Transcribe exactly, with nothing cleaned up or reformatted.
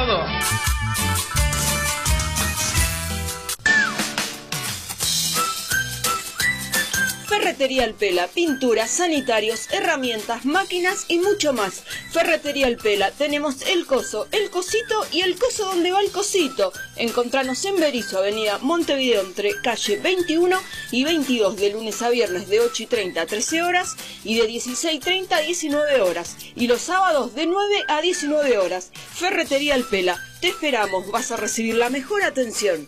todo. Ferretería El Pela, pinturas, sanitarios, herramientas, máquinas y mucho más. Ferretería El Pela, tenemos el coso, el cosito y el coso donde va el cosito. Encontranos en Berisso, avenida Montevideo, entre calle veintiuno y veintidós, de lunes a viernes de ocho y treinta a trece horas y de dieciséis y treinta a diecinueve horas. Y los sábados de nueve a diecinueve horas. Ferretería El Pela, te esperamos, vas a recibir la mejor atención.